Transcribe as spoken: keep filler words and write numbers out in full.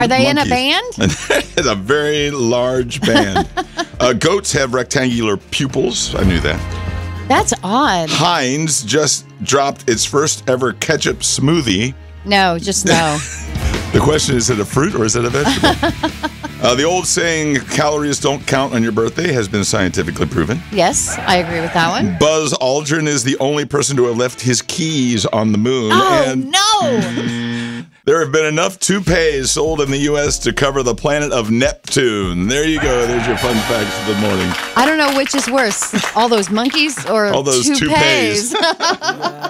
Are they in a monkeys. band? It's a very large band. uh, goats have rectangular pupils. I knew that. That's odd. Heinz just dropped its first ever ketchup smoothie. No, just no. The question is, is it a fruit or is it a vegetable? uh, the old saying, calories don't count on your birthday, has been scientifically proven. Yes, I agree with that one. Buzz Aldrin is the only person to have left his keys on the moon. Oh, and no. There have been enough toupees sold in the U S to cover the planet of Neptune. There you go. There's your fun facts of the morning. I don't know which is worse, all those monkeys or All those toupees. toupees.